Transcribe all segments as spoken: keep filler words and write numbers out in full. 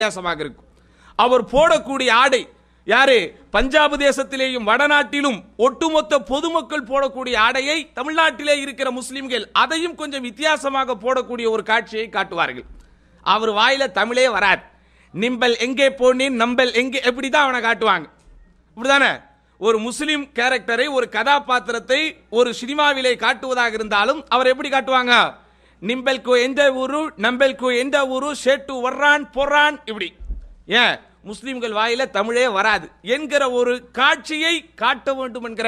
வித்தியாசமாக இருக்கும். அவர் போடக்கூடிய ஆடை யாரு பஞ்சாப் தேசத்திலேயும் வடநாட்டிலும் ஒட்டுமொத்த பொதுமக்கள் போடக்கூடிய ஆடையை தமிழ்நாட்டிலே இருக்கிற முஸ்லிம்கள் அதையும் கொஞ்சம் வித்தியாசமாக போடக்கூடிய ஒரு காட்சியை காட்டுவார்கள். அவர் வாயில தமிழே வராது. நிம்பல் எங்கே போனீன் நம்பல் எங்கே எப்படிதான் அவனை காட்டுவாங்க. இப்படிதானே ஒரு முஸ்லிம் கேரக்டரை ஒரு கதாபாத்திரத்தை ஒரு சினிமாவிலே காட்டுவதாக இருந்தாலும் அவர் எப்படி காட்டுவாங்க? நிம்பல்கு எந்த ஊரு நம்பல்கு எந்த ஊரு சேட்டு வர்றான் போறான் இப்படி. ஏன் முஸ்லிம்கள் வாயில தமிழே வராது என்கிற ஒரு காட்சியை காட்ட வேண்டும் என்கிற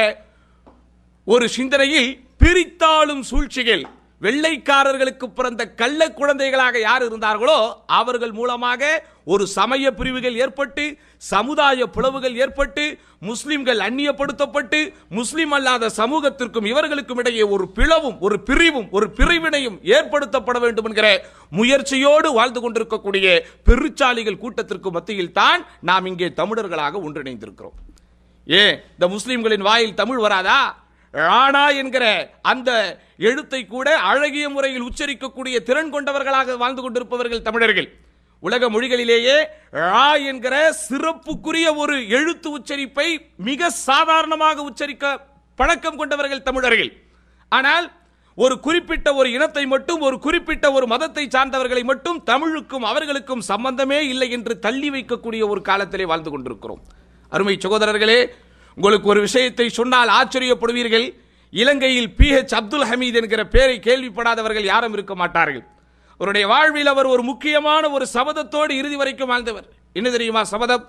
ஒரு சிந்தனையில் பிரித்தாளும் சூழ்ச்சிகள் வெள்ளைக்காரர்களுக்கு பிறந்த கள்ள குழந்தைகளாக யார் இருந்தார்களோ அவர்கள் மூலமாக ஒரு சமய பிரிவுகள் ஏற்பட்டு சமுதாய பிளவுகள் ஏற்பட்டு முஸ்லிம்கள் அந்நியப்படுத்தப்பட்டு முஸ்லிம் அல்லாத சமூகத்திற்கும் இவர்களுக்கும் இடையே ஒரு பிளவும் ஒரு பிரிவும் ஒரு பிரிவினையும் ஏற்படுத்தப்பட வேண்டும் என்கிற முயற்சியோடு வாழ்ந்து கொண்டிருக்கக்கூடிய பெருச்சாலிகள் கூட்டத்திற்கு மத்தியில் தான் நாம் இங்கே தமிழர்களாக ஒன்றிணைந்திருக்கிறோம். ஏ இந்த முஸ்லிம்களின் வாயில் தமிழ் வராதா? ராணா என்கிற அந்த எழுத்தை கூட அழகிய முறையில் உச்சரிக்கக்கூடிய திறன் கொண்டவர்களாக வாழ்ந்து கொண்டிருப்பவர்கள் தமிழர்கள். உலக மொழிகளிலேயே ரா என்கிற சிறப்புக்குரிய ஒரு எழுத்து உச்சரிப்பை மிக சாதாரணமாக உச்சரிக்க பழக்கம் கொண்டவர்கள் தமிழர்கள். ஆனால் ஒரு குறிப்பிட்ட ஒரு இனத்தை மட்டும் ஒரு குறிப்பிட்ட ஒரு மதத்தை சார்ந்தவர்களை மட்டும் தமிழுக்கும் அவர்களுக்கும் சம்பந்தமே இல்லை என்று தள்ளி வைக்கக்கூடிய ஒரு காலத்திலே வாழ்ந்து கொண்டிருக்கிறோம். அருமை சகோதரர்களே, உங்களுக்கு ஒரு விஷயத்தை சொன்னால் ஆச்சரியப்படுவீர்கள். இலங்கையில் பி எச் அப்துல் ஹமீத் என்கிற பெயரை கேள்விப்படாதவர்கள் யாரும் இருக்க மாட்டார்கள். அவருடைய வாழ்வில் அவர் ஒரு முக்கியமான ஒரு சபதத்தோடு இறுதி வரைக்கும் வாழ்ந்தவர். என்ன தெரியுமா சபதம்?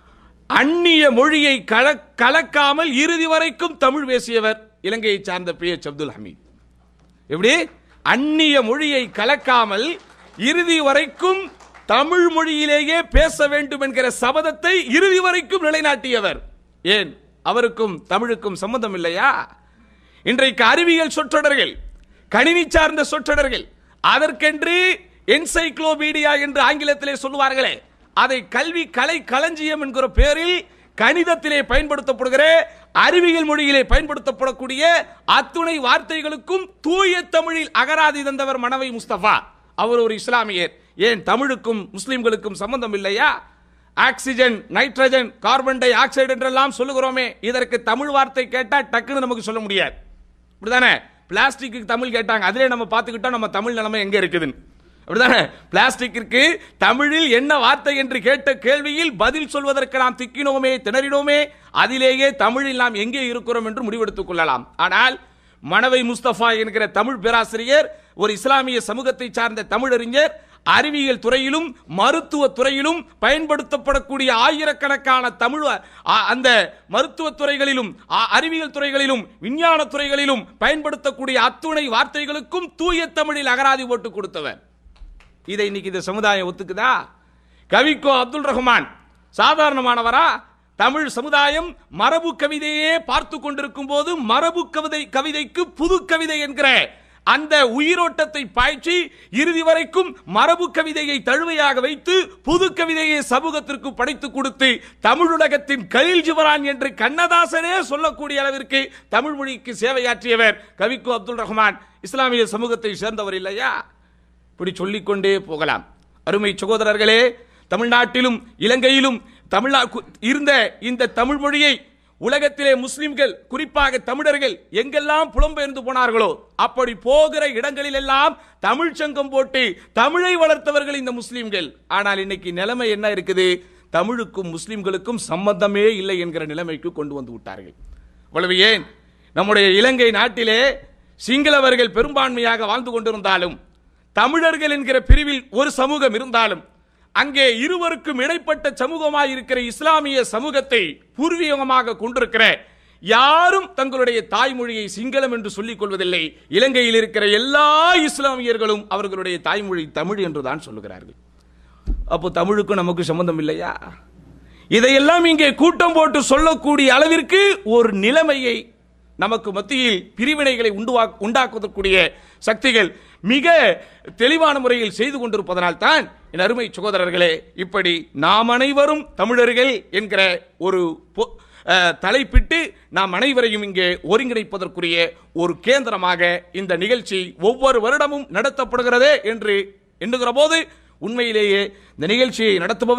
அந்நிய மொழியை கலக்காமல் இறுதி வரைக்கும் தமிழ் பேசியவர் இலங்கையை சார்ந்த பி எச் அப்துல் ஹமீத். எப்படி அந்நிய மொழியை கலக்காமல் இறுதி வரைக்கும் தமிழ் மொழியிலேயே பேச வேண்டும் என்கிற சபதத்தை இறுதி வரைக்கும் நிலைநாட்டியவர். ஏன் அவருக்கும் தமிழுக்கும் சம்பந்தம் இல்லையா? இன்றைக்கு அறிவியல் சொற்றொடர்கள் கணினி சார்ந்த சொற்றொடர்கள் அதற்கென்று என்சைக்ளோபீடியா என்று ஆங்கிலத்திலே சொல்லுவார்களே, அதை கல்வி கலை களஞ்சியம் என்கிற பெயரில் கணிதத்திலே பயன்படுத்தப்படுகிற அறிவியல் மொழியிலே பயன்படுத்தப்படக்கூடிய அத்துணை வார்த்தைகளுக்கும் தூய தமிழில் அகராதி தந்தவர் மனவை முஸ்தபா. அவர் ஒரு இஸ்லாமியர். ஏன் தமிழுக்கும் முஸ்லிம்களுக்கும் சம்பந்தம் இல்லையா? Oxygen, nitrogen, carbon di oxide என்றெல்லாம் சொல்லுகிறோமே, இதற்கு தமிழ் வார்த்தை கேட்டா டக்குன்னு நமக்கு சொல்ல முடியாது. அப்படிதானே? பிளாஸ்டிக்கு தமிழ் கேட்டாங்க, அதிலே நம்ம பார்த்துக்கிட்டோம் நம்ம தமிழ் நிலைமை எங்க இருக்குதுன்னு. அப்படிதானே? பிளாஸ்டிக்கிற்கு தமிழில் என்ன வார்த்தை என்று கேட்ட கேள்வியில் பதில் சொல்வதற்கு நாம் திக்கினோமே திணறினோமே, அதிலேயே தமிழில் நாம் எங்கே இருக்கிறோம் என்று முடிவெடுத்துக் கொள்ளலாம். ஆனால் மனவை முஸ்தபா என்கிற தமிழ் பேராசிரியர், ஒரு இஸ்லாமிய சமூகத்தை சார்ந்த தமிழறிஞர், அறிவியல் துறையிலும் மருத்துவ துறையிலும் பயன்படுத்தப்படக்கூடிய ஆயிரக்கணக்கான தமிழ் அந்த மருத்துவ துறைகளிலும் அறிவியல் துறைகளிலும் விஞ்ஞான துறைகளிலும் பயன்படுத்தக்கூடிய அத்துணை வார்த்தைகளுக்கும் தூய தமிழில் அகராதி போட்டு கொடுத்தவர். இதை இன்னைக்கு இந்த சமுதாயம் ஒத்துக்குதா? கவிக்கோ அப்துல் ரஹ்மான் சாதாரணமானவரா? தமிழ் சமுதாயம் மரபு கவிதையே பார்த்து கொண்டிருக்கும் போது மரபு கவிதை கவிதைக்கு புது கவிதை என்கிற அந்த உயிரோட்டத்தை பாய்ச்சி இறுதி வரைக்கும் மரபு கவிதையை தழுவையாக வைத்து புது கவிதையை சமூகத்திற்கு படைத்து கொடுத்து தமிழுலகத்தின் கலீல் ஜிப்ரான் என்று கண்ணதாசனே சொல்லக்கூடிய அளவிற்கு தமிழ் மொழிக்கு சேவையாற்றியவர் கவிக்கோ அப்துல் ரஹ்மான். இஸ்லாமிய சமூகத்தை சேர்ந்தவர் இல்லையா? இப்படி சொல்லிக்கொண்டே போகலாம். அருமை சகோதரர்களே, தமிழ்நாட்டிலும் இலங்கையிலும் தமிழா இருந்த இந்த தமிழ் மொழியை உலகத்திலே முஸ்லிம்கள் குறிப்பாக தமிழர்கள் எங்கெல்லாம் புலம்பெயர்ந்து போனார்களோ அப்படி போகிற இடங்களில் எல்லாம் தமிழ் சங்கம் போட்டு தமிழை வளர்த்தவர்கள் இந்த முஸ்லிம்கள். ஆனால் இன்னைக்கு நிலைமை என்ன இருக்குது? தமிழுக்கும் முஸ்லிம்களுக்கும் சம்பந்தமே இல்லை என்கிற நிலைமைக்கு கொண்டு வந்து விட்டார்கள். அவ்வளவு ஏன் நம்முடைய இலங்கை நாட்டிலே சிங்களவர்கள் பெரும்பான்மையாக வாழ்ந்து கொண்டிருந்தாலும் தமிழர்கள் என்கிற பிரிவில் ஒரு சமூகம் இருந்தாலும் அங்கே இருவருக்கும் இடைப்பட்ட சமூகமாக இருக்கிற இஸ்லாமிய சமூகத்தை பூர்வீகமாக கொண்டிருக்கிற யாரும் தங்களுடைய தாய்மொழியை சிங்களம் என்று சொல்லிக் கொள்வதில்லை. இலங்கையில் இருக்கிற எல்லா இஸ்லாமியர்களும் அவர்களுடைய தாய்மொழி தமிழ் என்றுதான் சொல்லுகிறார்கள். அப்போ தமிழுக்கும் நமக்கு சம்பந்தம் இல்லையா? இதையெல்லாம் இங்கே கூட்டம் போட்டு சொல்லக்கூடிய அளவிற்கு ஒரு நிலைமையை நமக்கு மத்தியில் பிரிவினைகளை உண்டாக்குவதற்குரிய சக்திகள் மிக தெளிவான முறையில் செய்து கொண்டிருப்பதனால் தான் என் அருமை சகோதரர்களே, இப்படி நாம் அனைவரும் தமிழர்கள் என்கிற ஒரு தலைப்பிட்டு நாம் அனைவரையும் இங்கே ஒருங்கிணைப்பதற்குரிய ஒரு கேந்திரமாக இந்த நிகழ்ச்சி ஒவ்வொரு வருடமும் நடத்தப்படுகிறதே என்று எண்ணுகிற போது உண்மையிலேயே இந்த நிகழ்ச்சியை நடத்துபவர்